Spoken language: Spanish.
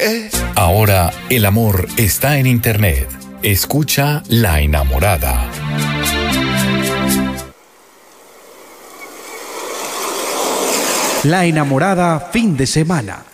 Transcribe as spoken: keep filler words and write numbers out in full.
¿Qué? Ahora el amor está en Internet. Escucha La Enamorada. La Enamorada fin de semana.